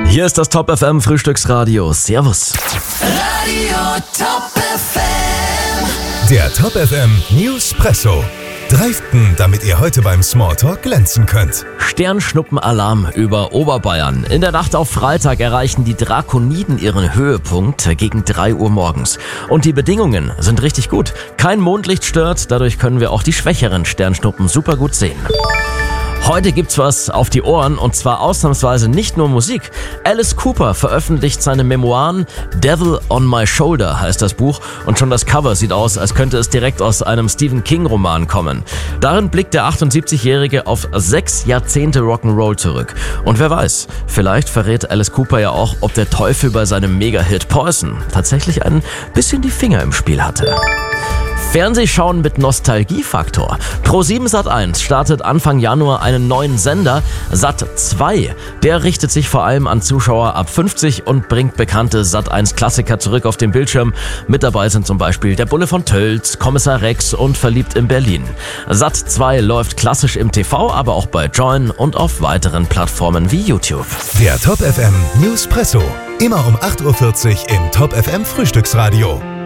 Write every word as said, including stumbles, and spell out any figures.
Hier ist das Top F M Frühstücksradio. Servus. Radio Top F M. Der Top F M Newspresso. Drei Fakten, damit ihr heute beim Smalltalk glänzen könnt. Sternschnuppenalarm über Oberbayern. In der Nacht auf Freitag erreichen die Drakoniden ihren Höhepunkt gegen drei Uhr morgens. Und die Bedingungen sind richtig gut. Kein Mondlicht stört, dadurch können wir auch die schwächeren Sternschnuppen super gut sehen. Heute gibt's was auf die Ohren und zwar ausnahmsweise nicht nur Musik. Alice Cooper veröffentlicht seine Memoiren. Devil on My Shoulder heißt das Buch und schon das Cover sieht aus, als könnte es direkt aus einem Stephen King Roman kommen. Darin blickt der achtundsiebzigjährige auf sechs Jahrzehnte Rock'n'Roll zurück. Und wer weiß, vielleicht verrät Alice Cooper ja auch, ob der Teufel bei seinem Mega-Hit Poison tatsächlich ein bisschen die Finger im Spiel hatte. Fernsehschauen mit Nostalgiefaktor. ProSieben Sat eins startet Anfang Januar einen neuen Sender, Sat zwei. Der richtet sich vor allem an Zuschauer ab fünfzig und bringt bekannte Sat eins Klassiker zurück auf den Bildschirm. Mit dabei sind zum Beispiel Der Bulle von Tölz, Kommissar Rex und Verliebt in Berlin. Sat zwei läuft klassisch im T V, aber auch bei Joyn und auf weiteren Plattformen wie YouTube. Der Top F M Newspresso. Immer um acht Uhr vierzig im Top F M Frühstücksradio.